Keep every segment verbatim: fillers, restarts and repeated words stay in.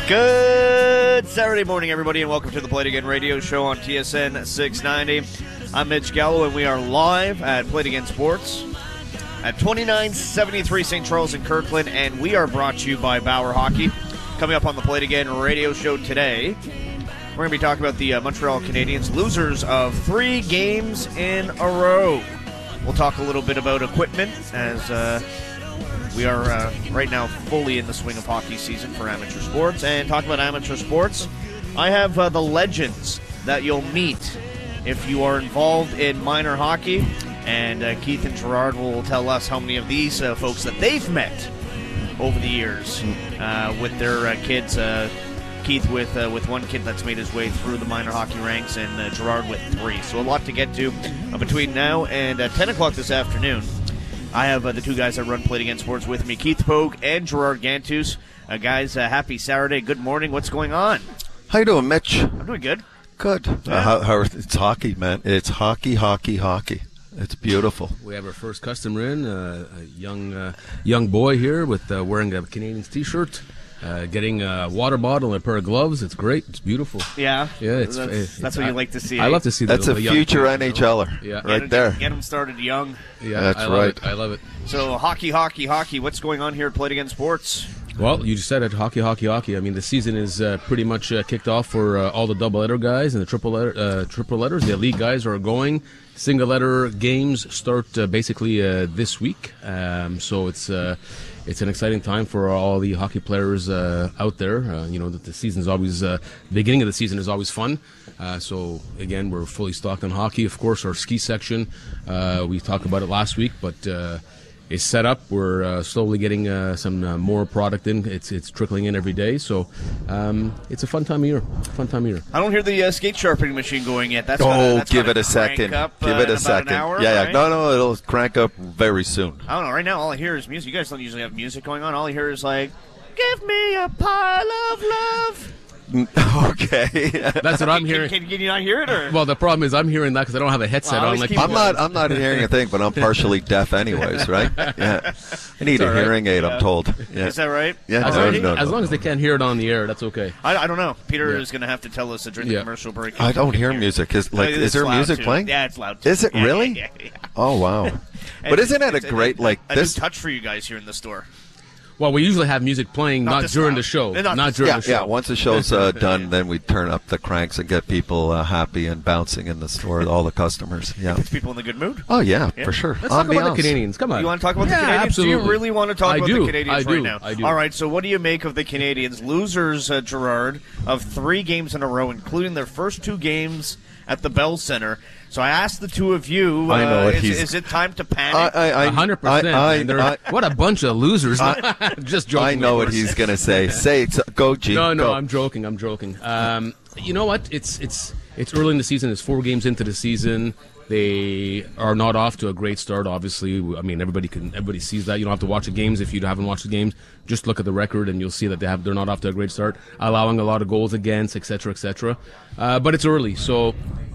Good Saturday morning, everybody, and welcome to the Play It Again radio show on T S N six ninety. I'm Mitch Gallo, and we are live at Play It Again Sports at twenty-nine seventy-three Saint Charles in Kirkland, and we are brought to you by Bauer Hockey. Coming up on the Play It Again radio show today, we're going to be talking about the uh, Montreal Canadiens, losers of three games in a row. We'll talk a little bit about equipment as uh, we are uh, right now fully in the swing of hockey season for amateur sports. And talk about amateur sports, I have uh, the legends that you'll meet if you are involved in minor hockey. And uh, Keith and Gerard will tell us how many of these uh, folks that they've met over the years uh, with their uh, kids. Uh, Keith with uh, with one kid that's made his way through the minor hockey ranks, and uh, Gerard with three. So a lot to get to uh, between now and uh, ten o'clock this afternoon. I have uh, the two guys that run Play It Again Sports with me, Keith Pogue and Gerard Gantus. Uh, guys, uh, happy Saturday. Good morning. What's going on? How you doing, Mitch? I'm doing good. Good. Yeah. Uh, how, how, it's hockey, man. It's hockey, hockey, hockey. It's beautiful. We have our first customer in, uh, a young uh, young boy here with uh, wearing a Canadiens t-shirt. Uh, getting a water bottle and a pair of gloves. It's great. It's beautiful. Yeah, yeah. It's that's, it's, that's what I, you like to see. I eh? love to see that's that. a future young, N H L er, yeah. right get, there. Get them started young. Yeah, that's I love right. It. I love it. So hockey, hockey, hockey. What's going on here at Play It Again Sports? Well, you just said it. Hockey, hockey, hockey. I mean, the season is uh, pretty much uh, kicked off for uh, all the double letter guys and the triple letter, uh, triple letters. The elite guys are going. Single letter games start uh, basically uh, this week. Um, so it's uh, it's an exciting time for all the hockey players uh, out there. Uh, you know that the season is always uh, the beginning of the season is always fun. Uh, so again, we're fully stocked on hockey. Of course, our ski section. Uh, we talked about it last week, but. Uh, is set up. We're uh, slowly getting uh, some uh, more product in. It's it's trickling in every day, so um, it's a fun time of year. Fun time of year. I don't hear the uh, skate sharpening machine going yet. That's oh, gotta, that's give it gotta a second. Up, give uh, it a in second. About an hour, yeah, yeah. right? No, no, it'll crank up very soon. I don't know. Right now, all I hear is music. You guys don't usually have music going on. All I hear is like, "Give me a pile of love." Okay. That's what I'm hearing. Can, can, can you not hear it? Or? Well, the problem is I'm hearing that because I don't have a headset Well, on. Like I'm not. I'm not hearing a thing, but I'm partially deaf, anyways. Right? Yeah. I need It's a all right. hearing aid. Yeah. I'm told. Yeah. Is that right? Yeah. as, no, long, no, as no. long as they can't hear it on the air, that's okay. I, I don't know. Peter Yeah. is going to have to tell us during the Yeah. commercial break. I don't hear Here. music. Is like, It's is there loud, music too. playing? Yeah, it's loud. Too. Is it Yeah, really? Yeah, yeah, yeah. Oh wow. And But isn't it a it's great like a this? new touch for you guys here in the store? Well, we usually have music playing, Not not, this during loud. the show. Not Not, this- during Yeah, the show. yeah. Once the show's uh, done, then we turn up the cranks and get people uh, happy and bouncing in the store. All the customers. Yeah. Puts people in the good mood. Oh yeah, Yeah. for sure. Let's talk about Ambiance. the Canadiens. Come on. You want to talk about yeah, the Canadiens? Absolutely. Do you really want to talk I about do. the Canadiens I do. right now? I do. All right, so what do you make of the Canadiens? Losers, uh, Gerard, of three games in a row, including their first two games at the Bell Center. So I asked the two of you, uh, I know what is, he's- is it time to panic? I, I, I, A hundred percent. I, and they're- I, What a bunch of losers! Just joking. I know of what course. he's gonna say. Say it. Go, G. No, no, go. I'm joking. I'm joking. Um, you know what? It's it's it's early in the season. It's four games into the season. They are not off to a great start. Obviously, I mean everybody can everybody sees that. You don't have to watch the games if you haven't watched the games. Just look at the record and you'll see that they have they're not off to a great start, allowing a lot of goals against, et cetera, et cetera. Uh, but it's early, so.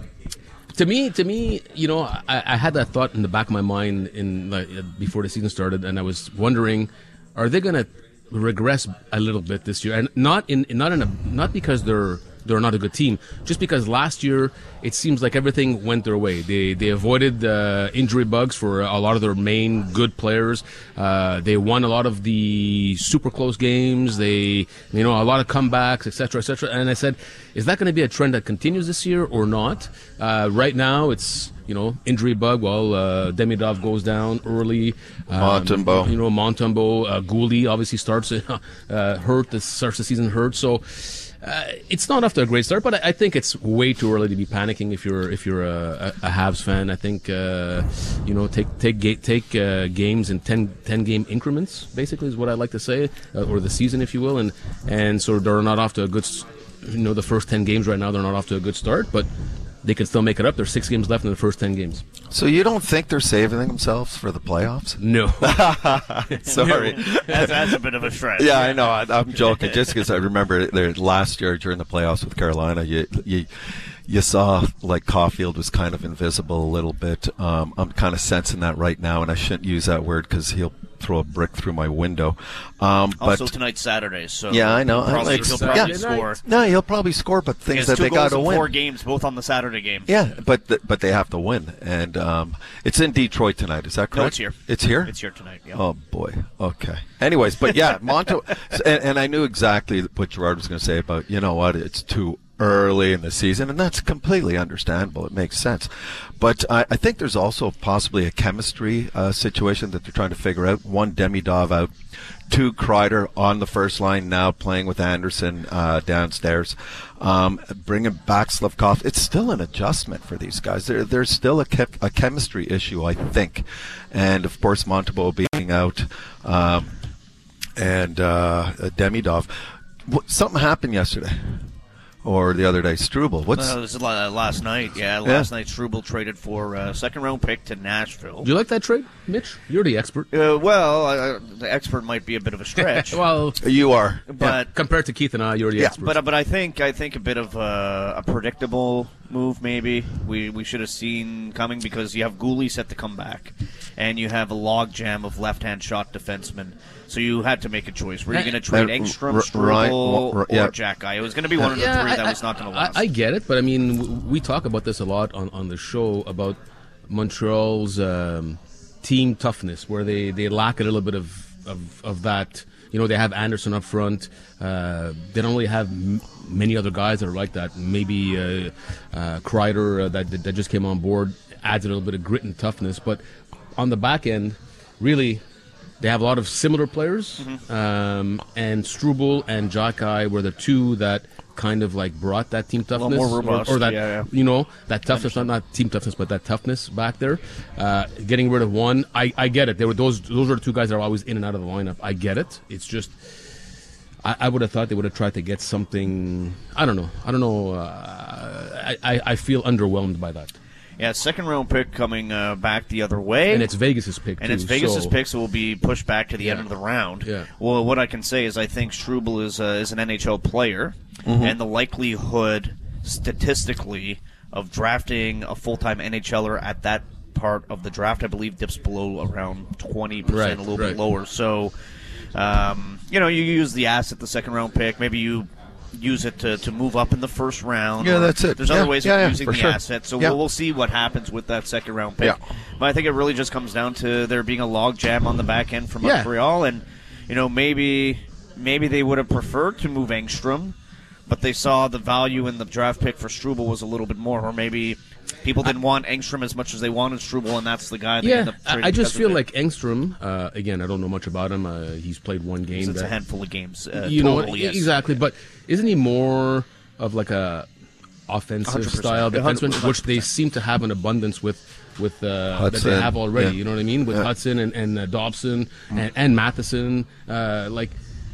To me, to me, you know, I, I had that thought in the back of my mind in like, before the season started, and I was wondering, are they going to regress a little bit this year? And not in, not in a, not because they're they're not a good team, just because last year it seems like everything went their way. They they avoided uh, injury bugs for a lot of their main good players. Uh, they won a lot of the super close games. They, you know, a lot of comebacks, et cetera, et cetera. And I said, is that going to be a trend that continues this year or not? Uh, right now, it's, you know, injury bug. Well, uh, Demidov goes down early. Um, Montembeault. You know, Montembeault. Uh, Gouli obviously starts uh, hurt. This starts the season hurt. So. Uh, it's not off to a great start, but I, I think it's way too early to be panicking if you're if you're a, a, a Habs fan. I think uh, you know take take ga- take uh, games in ten, ten game increments. Basically, is what I like to say, uh, or the season, if you will, and and so they're not off to a good. You know, the first ten games right now they're not off to a good start, but they can still make it up. There's six games left in the first ten games. So you don't think they're saving themselves for the playoffs? No. Sorry. that's, that's a bit of a stretch. Yeah, I know. I, I'm joking. Just because I remember there, last year during the playoffs with Carolina, you you you saw like Caulfield was kind of invisible a little bit. Um, I'm kind of sensing that right now, and I shouldn't use that word because he'll throw a brick through my window. Um, but also tonight's Saturday, so yeah, I know. He'll probably, I like he'll probably yeah. score. No, he'll probably score, but things He has that two they got goals to in win. four games, both on the Saturday game. Yeah, but th- but they have to win, and um, it's in Detroit tonight. Is that correct? No, it's here. It's here. It's here tonight. Yeah. Oh boy. Okay. Anyways, but yeah, Monto, and, and I knew exactly what Gerard was going to say about, you know what, it's too early in the season, and that's completely understandable. It makes sense. But I, I think there's also possibly a chemistry uh, situation that they're trying to figure out. One, Demidov out. Two, Kreider on the first line now playing with Anderson uh, downstairs. Um, bringing back Slavkov. It's still an adjustment for these guys. There, there's still a, ke- a chemistry issue, I think. And, of course, Montembeault being out um, and uh, Demidov. What, something happened yesterday. Or the other day, Struble. What's Uh, this is la- last night. Yeah, last night Struble traded for a second round pick to Nashville. Do you like that trade, Mitch? You're the expert. Uh, well, uh, the expert might be a bit of a stretch. Well, you are, but compared to Keith and I, you're the Yeah, expert. but but I think I think a bit of a, a predictable move. Maybe we we should have seen coming because you have Gouli set to come back, and you have a logjam of left-hand shot defensemen. So you had to make a choice. Were you going to trade Uh, Engstrom, r- Struble, right, or r- yeah. Jack Guy? It was going to be one of the Yeah, three I- that was I- not going to I, last. I get it, but I mean, w- we talk about this a lot on, on the show about Montreal's um, team toughness, where they, they lack a little bit of, of, of that. You know, they have Anderson up front. Uh, they don't really have m- many other guys that are like that. Maybe uh, uh, Kreider uh, that that just came on board adds a little bit of grit and toughness. But on the back end, really, they have a lot of similar players. Mm-hmm. Um, and Struble and Jacky were the two that kind of like brought that team toughness, more robust, or, or that yeah, yeah. you know that toughness, not not team toughness, but that toughness back there. Uh, getting rid of one, I, I get it. There were those those are the two guys that are always in and out of the lineup. I get it. It's just I, I would have thought they would have tried to get something. I don't know. I don't know. Uh, I, I I feel underwhelmed by that. Yeah, second round pick coming uh, back the other way. And it's Vegas's pick, And too, it's Vegas's so- pick, so will be pushed back to the Yeah. end of the round. Yeah. Well, what I can say is I think Struble is uh, is an N H L player, and the likelihood, statistically, of drafting a full-time NHLer at that part of the draft, I believe, dips below around twenty percent, Right, a little right. bit lower. So, um, you know, you use the asset, the second-round pick. Maybe you use it to, to move up in the first round. Yeah, or that's it. There's Yeah, other ways yeah, of yeah, using for the sure. asset. So Yeah. we'll, we'll see what happens with that second-round pick. Yeah. But I think it really just comes down to there being a log jam on the back end from Yeah. Montreal, and you know maybe maybe they would have preferred to move Engstrom, but they saw the value in the draft pick for Struble was a little bit more, or maybe people didn't want Engstrom as much as they wanted Struble, and that's the guy. They Yeah, end up I, trading I just because feel of it. like Engstrom. Uh, again, I don't know much about him. Uh, he's played one game. it's a that- handful of games. Uh, you know what? totally, yes. Exactly, but isn't he more of like a offensive one hundred percent. style Yeah, defenseman, one hundred which they seem to have an abundance with with uh, that Hudson, they have already. yeah. You know what I mean? With Yeah. Hudson and, and uh, Dobson and, and Matheson, uh, like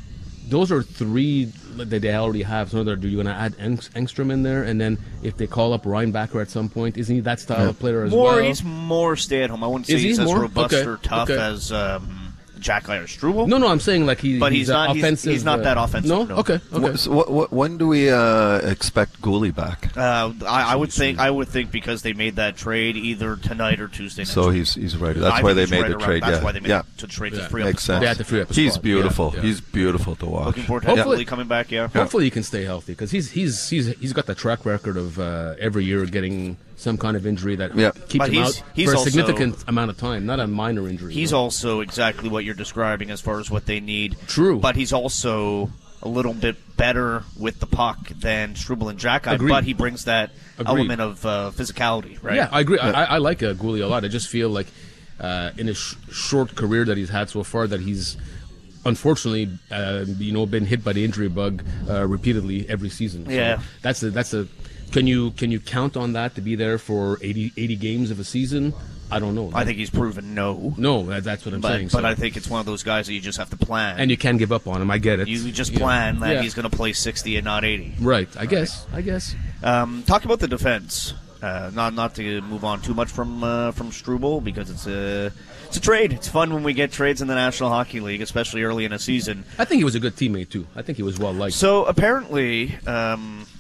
those are three that they already have. So, they're- do you going to add Eng- Engstrom in there? And then if they call up Reinbacher at some point, isn't he that style of player as More, well? he's more stay at home. I wouldn't say Is he he's as more? robust Okay, or tough okay. as um, Jack or Struble. No, no, I'm saying like he, But he's, he's uh, not- he's- offensive. he's not uh, that offensive, No, no. okay, okay. Wh- so what, what, when do we uh, expect Gouli back? Uh, I, I would think I would think because they made that trade either tonight or Tuesday. Next So week. he's he's ready. That's I why think they it's made right the around- trade. That's yeah, why they made yeah. to trade to Yeah. free up Makes the spot. sense. They had to free up a He's spot. beautiful. Yeah, yeah. He's beautiful to watch. Looking forward to Hopefully- hopefully coming back. Yeah. Hopefully he can stay healthy because he's he's he's he's got the track record of uh, every year getting some kind of injury that Yeah. keeps But him he's- out he's for a also- significant amount of time, not a minor injury. He's you know? also exactly what you're describing as far as what they need. True. But he's also a little bit better with the puck than Struble and Jacky, Agreed. but he brings that Agreed. element of uh, physicality, right? Yeah, I agree. I, I like uh, Gouli a lot. I just feel like uh, in his sh- short career that he's had so far that he's unfortunately uh, you know been hit by the injury bug uh, repeatedly every season. So Yeah. that's a that's a. Can you can you count on that to be there for eighty, eighty games of a season? I don't know. I think he's proven no. no. That, that's what I'm But, saying. but so. I think it's one of those guys that you just have to plan. and you can't give up on him. I get it. you just Yeah. plan that Yeah. he's going to play sixty and not eighty. Right. I guess. I guess. Um, talk about the defense. Uh, not not to move on too much from uh, from Struble because it's a it's a trade. It's fun when we get trades in the National Hockey League, especially early in a season. I think he was a good teammate too. I think he was well liked. So apparently, um,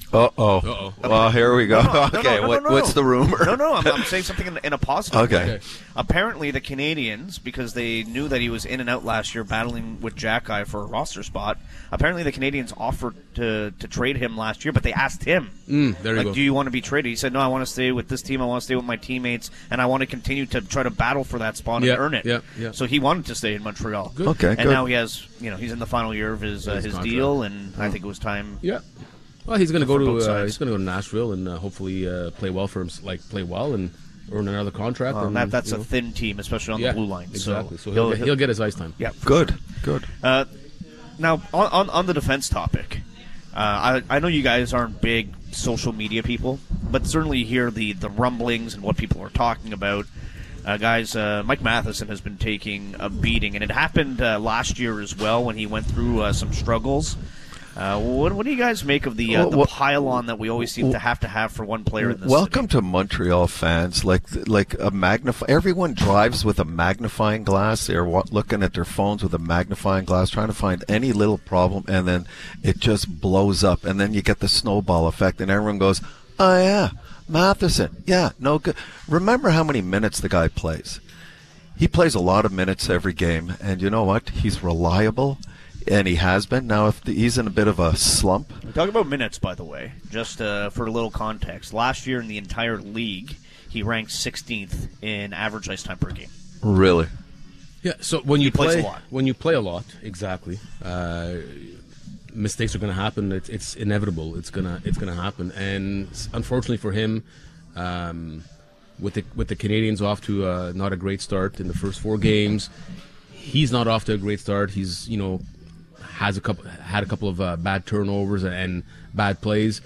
Uh-oh. Uh-oh. Well, here we go. No, no, okay, no, no, what, no, no. what's the rumor? No, no, I'm, I'm saying something in, in a positive Okay. way. Okay. Apparently, the Canadiens, because they knew that he was in and out last year battling with Jack Guy for a roster spot, apparently the Canadiens offered to, to trade him last year, but they asked him, Mm, there you like, go. do you want to be traded? He said, no, I want to stay with this team. I want to stay with my teammates, and I want to continue to try to battle for that spot Yeah, and earn it. yeah, yeah. So he wanted to stay in Montreal. Good. Okay, And good. now he has, you know, he's in the final year of his uh, His his contract. deal, and I think it was time. Yeah. Well, he's going to go For to both uh, sides. he's going to go to Nashville and uh, hopefully uh, play well for him, like play well and earn another contract. Well, and, that, that's you a know. thin team, especially on yeah, the blue line. Exactly. So, So, he'll, get, he'll get his ice time. yeah, for Good, sure. good. Uh, now, on, on on the defense topic, uh, I, I know you guys aren't big social media people, but certainly you hear the, the rumblings and what people are talking about. Uh, guys, uh, Mike Matheson has been taking a beating, and it happened uh, last year as well when he went through uh, some struggles. Uh, what, what do you guys make of the, uh, Well, the well- pile-on that we always seem to have to have for one player in this Welcome city? to Montreal fans. Like like a magnify. Everyone drives with a magnifying glass. They're wa- looking at their phones with a magnifying glass, trying to find any little problem, and then it just blows up. And then you get the snowball effect, and everyone goes, "Oh yeah, Matheson. Yeah, no good." Remember how many minutes the guy plays? He plays a lot of minutes every game, and you know what? He's reliable. And he has been. Now, if the, he's in a bit of a slump, Talk about minutes, by the way, just uh, for a little context. Last year in the entire league, he ranked sixteenth in average ice time per game. really. Yeah. So when you plays play a lot. when you play a lot, exactly, uh, mistakes are going to happen. It's, it's inevitable. It's gonna it's gonna happen. And s- unfortunately for him, um, with the with the Canadians off to uh, not a great start in the first four games, he's not off to a great start. He's you know. has a couple had a couple of uh, bad turnovers and bad plays.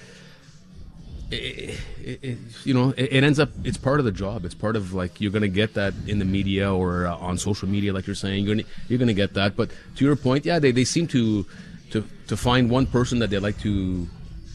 It, it, it, you know, it, it ends up it's part of the job. It's part of like you're gonna get that in the media or uh, on social media, like you're saying. You're gonna you're gonna get that. But to your point, yeah, they, they seem to to to find one person that they like to.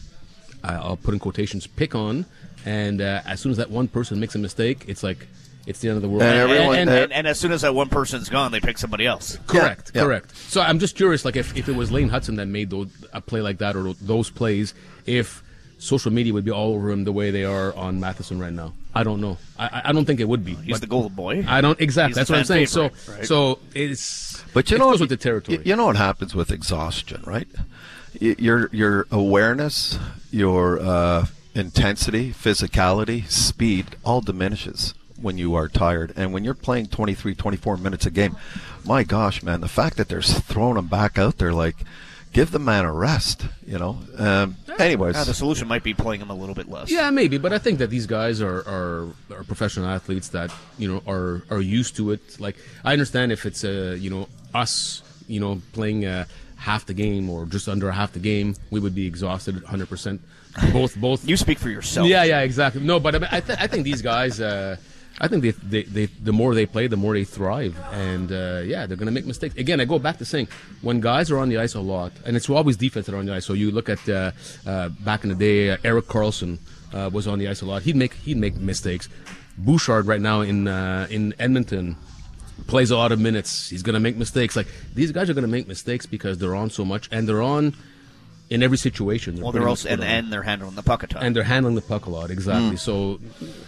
Uh, I'll put in quotations pick on, and uh, as soon as that one person makes a mistake, it's like. It's the end of the world. And everyone- and, uh, and, and as soon as that one person's gone, they pick somebody else. Correct, Yeah, yeah. correct. So I'm just curious, like if, if it was Lane Hudson that made those, a play like that or those plays, if social media would be all over him the way they are on Matheson right now. I don't know. I, I- I don't think it would be. He's but the golden boy. I don't exactly. He's That's the what I'm saying. fan So favorite, right? so it's. But you it know, goes with the territory. You, you know what happens with exhaustion, right? Y- Your your awareness, your uh, intensity, physicality, speed, all diminishes when you are tired. And when you're playing twenty-three, twenty-four minutes a game, my gosh, man, the fact that they're throwing him back out there, like, give the man a rest, you know? Um, anyways. Yeah, the solution might be playing him a little bit less. Yeah, maybe, but I think that these guys are, are, are professional athletes that you know are are used to it. Like I understand if it's uh, you know us, you know, playing uh, half the game or just under half the game, we would be exhausted one hundred percent. Both both. You speak for yourself. Yeah, yeah, exactly. No, but I, mean, I, th- I think these guys. Uh, I think they, they, they, the more they play, the more they thrive, and uh, yeah, they're going to make mistakes. Again, I go back to saying when guys are on the ice a lot, and it's always defense that are on the ice. So you look at uh, uh, back in the day, uh, Eric Carlson uh, was on the ice a lot. He'd make he'd make mistakes. Bouchard right now in uh, in Edmonton plays a lot of minutes. He's going to make mistakes. Like these guys are going to make mistakes because they're on so much, and they're on in every situation. Well, pretty they're much also and, put on. and they're handling the puck a ton. and they're handling the puck a lot. Exactly. So,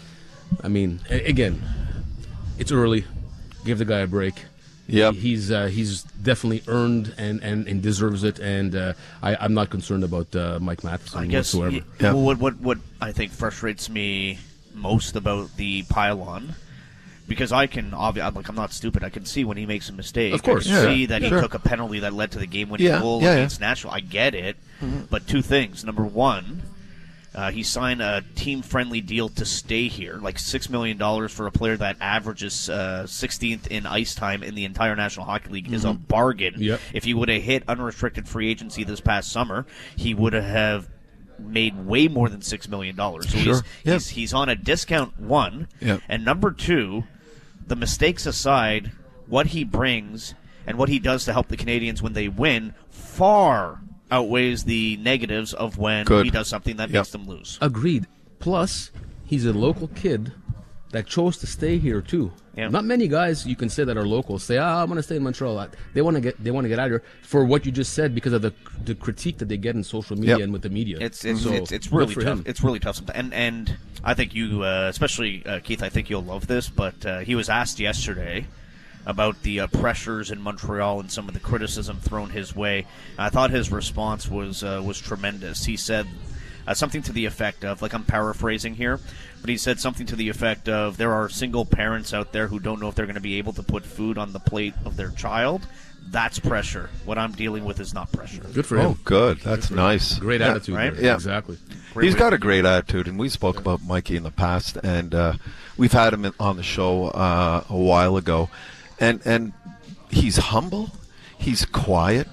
I mean, a- again, it's early. Give the guy a break. Yep. He's uh, he's definitely earned and, and, and deserves it, and uh, I, I'm not concerned about uh, Mike Matheson I guess whatsoever. y- Yeah. well, what, what what I think frustrates me most about the pylon, because I can obviously, like, I'm not stupid. I can see when he makes a mistake. Of course. I can Yeah, see that he sure. took a penalty that led to the game-winning Yeah, goal yeah, yeah. against Nashville. I get it, but two things. Number one, uh, he signed a team-friendly deal to stay here, like six million dollars for a player that averages uh, sixteenth in ice time in the entire National Hockey League is a bargain. Yep. If he would have hit unrestricted free agency this past summer, he would have made way more than six million dollars. So Sure. he's, Yep. he's he's on a discount, one. Yep. And number two, the mistakes aside, what he brings and what he does to help the Canadians when they win far outweighs the negatives of when Good. he does something that Yep. makes them lose. Agreed. Plus, he's a local kid that chose to stay here too. Yeah. Not many guys you can say that are local say, "Ah, oh, I'm going to stay in Montreal." They want to get they want to get out of here for what you just said because of the the critique that they get in social media Yep. and with the media. It's it's So, it's, it's good really for tough. him. It's really tough. Sometimes. And and I think you, uh, especially uh, Keith, I think you'll love this. But uh, he was asked yesterday about the uh, pressures in Montreal and some of the criticism thrown his way. I thought his response was uh, was tremendous. He said uh, something to the effect of, like I'm paraphrasing here, but he said something to the effect of, there are single parents out there who don't know if they're going to be able to put food on the plate of their child. That's pressure. What I'm dealing with is not pressure. Good for him. Oh, good. That's nice. Great Yeah. attitude, right? there. Yeah. Exactly. Great He's way got to a great attitude, and we spoke about Mikey in the past, and uh, we've had him in, on the show uh, a while ago, and and he's humble, he's quiet,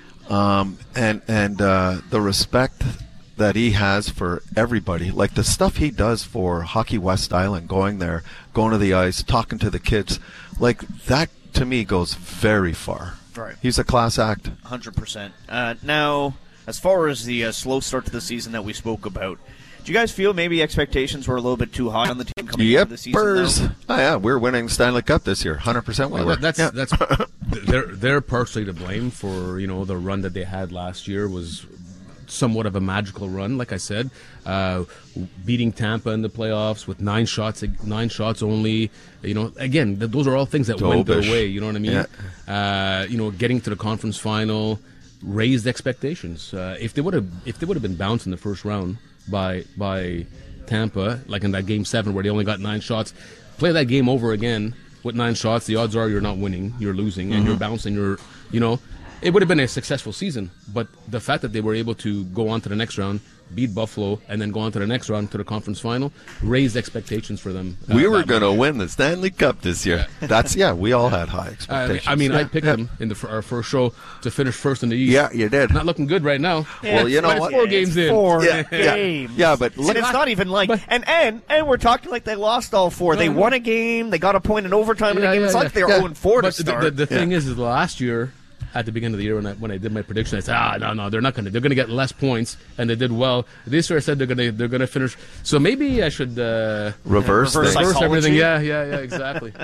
um, and and uh, the respect that he has for everybody, like the stuff he does for Hockey West Island, going there, going to the ice, talking to the kids, like that to me goes very far. Right. He's a class act. one hundred percent. Uh, now, as far as the uh, slow start to the season that we spoke about, do you guys feel maybe expectations were a little bit too high on the team coming into the season? Yepers. Now? Oh yeah, we're winning Stanley Cup this year, one hundred percent we Well, were. that's Yeah. that's they're they're partially to blame for, you know, the run that they had last year was somewhat of a magical run, like I said, uh, beating Tampa in the playoffs with nine shots, nine shots only. You know, again, th- those are all things that went their Dobish. way. You know what I mean? Uh, you know, getting to the conference final raised expectations. Uh, if they would have, if they would have been bounced in the first round by by Tampa, like in that game seven where they only got nine shots, play that game over again with nine shots. The odds are you're not winning, you're losing, and you're bouncing. You're, you know. It would have been a successful season, but the fact that they were able to go on to the next round, beat Buffalo, and then go on to the next round to the conference final, raised expectations for them. uh, We were that going to much. win the Stanley Cup this year. That's yeah. We all had high I mean, expectations. I, mean, yeah. I picked them in the, our first show to finish first in the East. Yeah, you did. Not looking good right now. Well, you know But it's what? four It's games in. Four Yeah, yeah. games. Yeah, but And look, it's not even like, but- and, and and we're talking like they lost all four. They No, no. won a game, they got a point in overtime in Yeah, a game. yeah, It's yeah. like they're Yeah. oh and four to But the, start. the, the thing Yeah. is, is last year, at the beginning of the year when I when I did my prediction, I said, ah, no, no, they're not going to. They're going to get less points, and they did well. This year, I said they're going to they're going to finish. So maybe I should uh, reverse, reverse things. psych- reverse everything. Psychology? Yeah, yeah, yeah, exactly.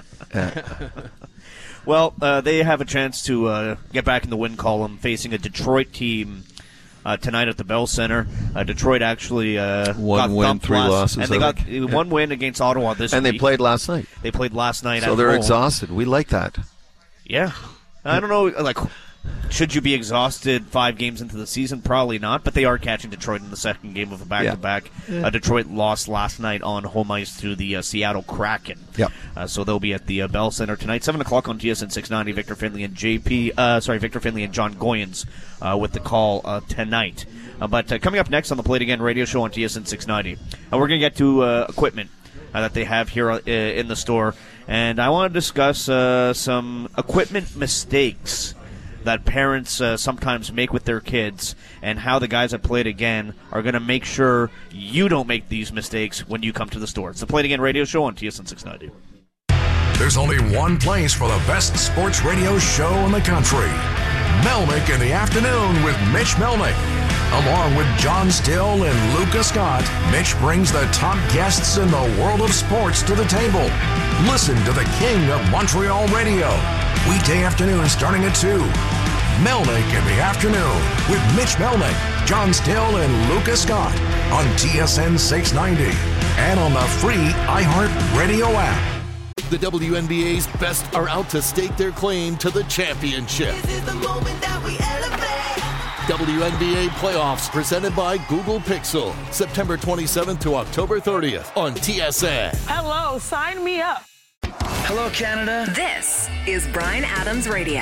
Well, uh, they have a chance to uh, get back in the win column, facing a Detroit team uh, tonight at the Bell Center. Uh, Detroit actually uh, One got win, thumped three last, losses, and they I got think. uh, one win against Ottawa this and they week. played last night, They played last night. so at they're home. exhausted. We like that. Yeah, I don't know. Like, should you be exhausted five games into the season? Probably not. But they are catching Detroit in the second game of a back-to-back. Yeah. Uh, Detroit lost last night on home ice to the uh, Seattle Kraken. Yep. Uh, so they'll be at the uh, Bell Center tonight, seven o'clock on T S N six ninety. Victor Finley and J P. Uh, sorry, Victor Finley and John Goyens uh, with the call uh, tonight. Uh, but uh, coming up next on the Play It Again radio show on T S N six ninety, uh, we're going to get to uh, equipment uh, that they have here uh, in the store, and I want to discuss uh, some equipment mistakes that parents uh, sometimes make with their kids, and how the guys at Play It Again are going to make sure you don't make these mistakes when you come to the store. It's the Play It Again radio show on T S N six ninety. There's only one place for the best sports radio show in the country. Melnick in the afternoon with Mitch Melnick. Along with John Still and Luca Scott, Mitch brings the top guests in the world of sports to the table. Listen to the king of Montreal radio. Weekday afternoon starting at two. Melnick in the afternoon with Mitch Melnick, John Still, and Luca Scott on T S N six ninety and on the free iHeart Radio app. The W N B A's best are out to stake their claim to the championship. This is the moment that we elevate. W N B A playoffs presented by Google Pixel. September twenty-seventh to October thirtieth on T S N. Hello, sign me up. Hello, Canada. This is Bryan Adams Radio.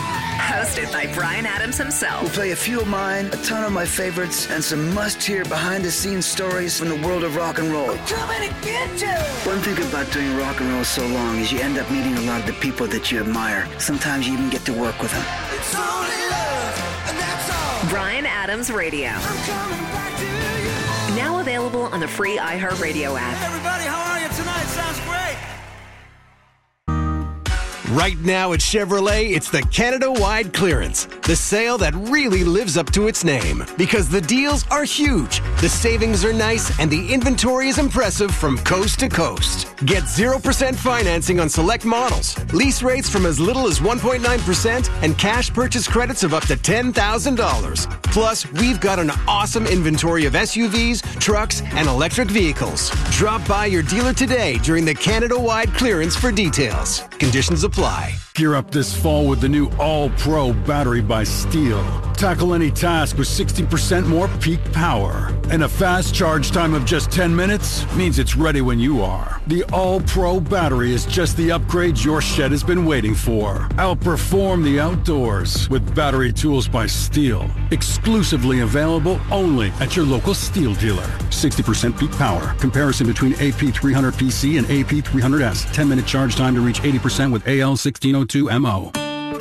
Hosted by Bryan Adams himself. We'll play a few of mine, a ton of my favorites, and some must-hear behind-the-scenes stories from the world of rock and roll. Coming to get you. One thing about doing rock and roll so long is you end up meeting a lot of the people that you admire. Sometimes you even get to work with them. It's only love, and that's all. Bryan Adams Radio. I'm coming back to you. Now available on the free iHeartRadio app. Everybody, how are you tonight? Sounds great. Right now at Chevrolet, it's the Canada-wide clearance, the sale that really lives up to its name. Because the deals are huge, the savings are nice, and the inventory is impressive from coast to coast. Get zero percent financing on select models, lease rates from as little as one point nine percent, and cash purchase credits of up to ten thousand dollars. Plus, we've got an awesome inventory of S U Vs, trucks, and electric vehicles. Drop by your dealer today during the Canada-wide clearance for details. Conditions apply. Gear up this fall with the new All-Pro battery by Steel. Tackle any task with sixty percent more peak power. And a fast charge time of just ten minutes means it's ready when you are. The All-Pro battery is just the upgrade your shed has been waiting for. Outperform the outdoors with battery tools by Steel. Exclusively available only at your local Steel dealer. sixty percent peak power. Comparison between A P three hundred P C and A P three hundred S. ten minute charge time to reach eighty percent with A L sixteen oh two M O.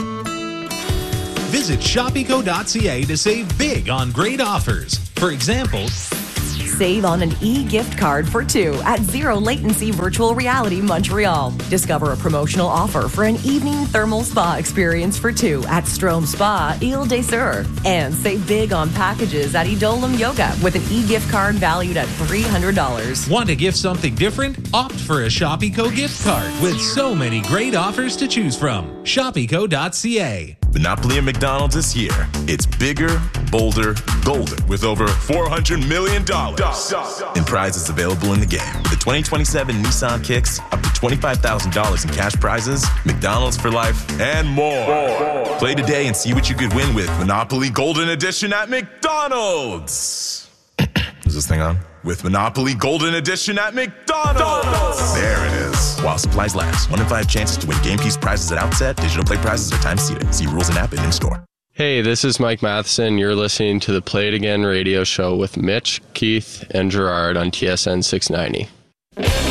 Visit Shopico dot C A to save big on great offers. For example, save on an e-gift card for two at Zero Latency Virtual Reality Montreal. Discover a promotional offer for an evening thermal spa experience for two at Strom Spa, Ile des Sœurs. And save big on packages at Edolim Yoga with an e-gift card valued at three hundred dollars. Want to gift something different? Opt for a Shopico gift card with so many great offers to choose from. Shopico dot C A. Monopoly at McDonald's this year. It's bigger, bolder, golden with over four hundred million dollars in prizes available in the game. With the twenty twenty-seven Nissan Kicks, up to twenty-five thousand dollars in cash prizes, McDonald's for life, and more. more. Play today and see what you could win with Monopoly Golden Edition at McDonald's. Is this thing on? With Monopoly Golden Edition at McDonald's. There it is. While supplies last. One in five chances to win game piece prizes at outset. Digital play prizes are time seated. See rules and app and in-store. Hey, this is Mike Matheson. You're listening to the Play It Again radio show with Mitch, Keith, and Gerard on T S N six ninety.